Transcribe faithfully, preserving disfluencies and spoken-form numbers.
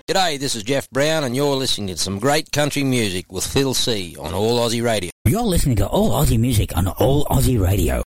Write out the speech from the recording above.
G'day, this is Jeff Brown, and you're listening to some great country music with Phil C on All Aussie Radio. You're listening to All Aussie Music on All Aussie Radio.